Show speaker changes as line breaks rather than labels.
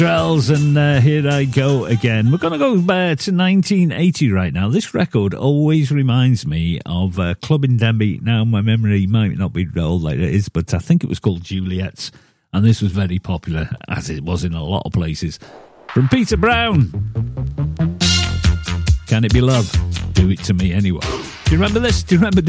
Drells, and here I go again. We're going to go to 1980 right now. This record always reminds me of Club in Denby. Now, my memory might not be old like it is, but I think it was called Juliet's, and this was very popular, as it was in a lot of places. From Peter Brown. Can It Be Love? Do It To Me Anyway. Do you remember this? Do you remember